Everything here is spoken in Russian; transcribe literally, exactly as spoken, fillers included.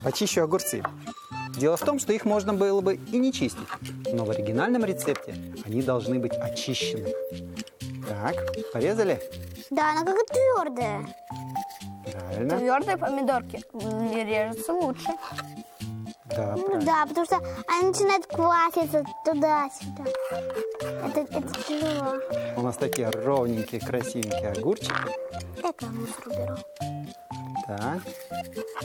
Почищу огурцы. Дело в том, что их можно было бы и не чистить, но в оригинальном рецепте они должны быть очищены. Так, порезали? Да, она как твердая. Правильно. Твердые помидорки режутся лучше. Да, Ну правильно. да, потому что она начинает кваситься туда-сюда. Это, это тяжело. У нас такие ровненькие, красивенькие огурчики. Дай-ка я мусор уберу. Так.